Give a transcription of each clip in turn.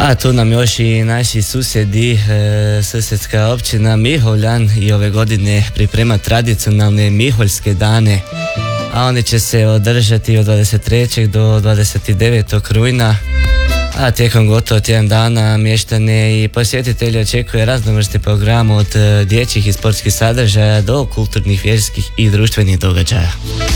A tu nam još i naši susjedi, susjedska općina Mihovljan i ove godine priprema tradicionalne Miholjske dane, a oni će se održati od 23. do 29. rujna, a tijekom gotovo tjedan dana mještane i posjetitelji očekuje raznovrsni program od dječjih i sportskih sadržaja do kulturnih, vjerskih i društvenih događaja.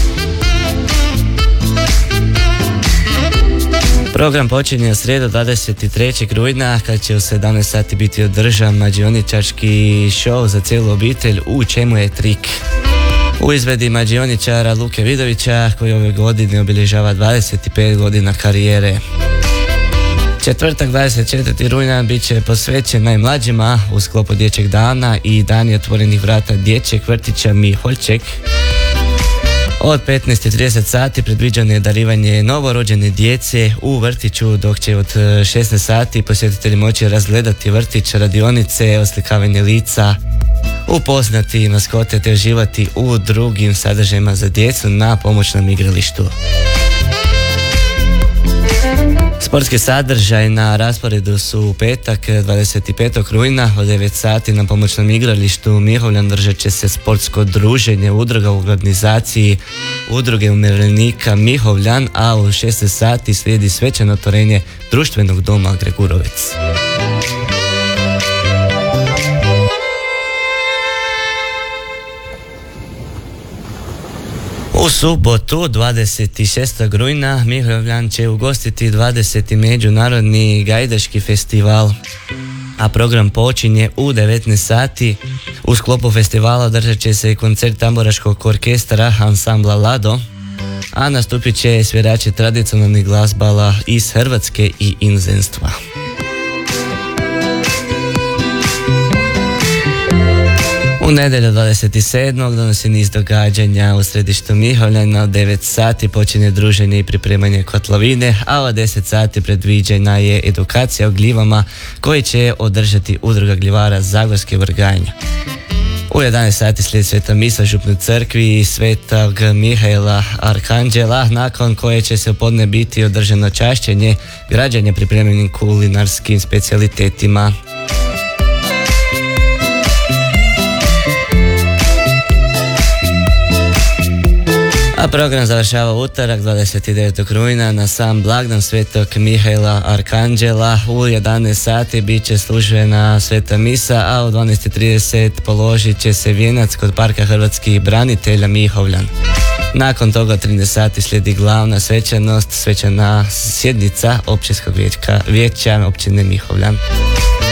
Program počinje u srijedu 23. rujna kad će u 17 sati biti održan mađioničarski show za cijelu obitelj U čemu je trik. U izvedi mađioničara Luke Vidovića koji ove godine obilježava 25 godina karijere. Četvrtak 24. rujna bit će posvećen najmlađima u sklopu dječjeg dana i dani otvorenih vrata dječjeg vrtića Miholjček. Od 15:30 sati predviđeno je darivanje novorođene djece u vrtiću, dok će od 16 sati posjetitelji moći razgledati vrtić, radionice, oslikavanje lica, upoznati maskote te uživati u drugim sadržajima za djecu na pomoćnom igralištu. Sportski sadržaj na rasporedu su u petak 25. rujna od 9 sati na pomoćnom igralištu Mihovljan držat će se sportsko druženje udruga u organizaciji Udruge umirovljenika Mihovljan, a u 16 sati slijedi svečano otvorenje društvenog doma Gregurovec. U subotu 26. rujna Mihovljan će ugostiti 20. međunarodni gajdaški festival, a program počinje u 19 sati. U sklopu festivala održat će se i koncert tamburaškog orkestra ansambla Lado, a nastupit će svirači tradicionalnih glazbala iz Hrvatske i inozemstva. U nedjelju 27. donosi niz događanja u središtu Mihovljana. Od 9 sati počinje druženje i pripremanje kotlovine, a od 10 sati predviđena je edukacija o gljivama koji će održati udruga gljivara Zagorske Vrganje. U 11 sati slijedi sveta misa u župnoj crkvi Svetog Mihaela Arkanđela, nakon koje će se u podne biti održano čašćenje građanja pripremljenim kulinarskim specijalitetima. A program završava utorak 29. rujna na sam blagdan Svetog Mihaela Arkanđela. U 11 sati bit će službena sveta misa, a u 12:30 položit će se vijenac kod Parka hrvatskih branitelja Mihovljan. Nakon toga 13 sati slijedi glavna svečanost, svečana sjednica općinskog vijeća općine Mihovljan.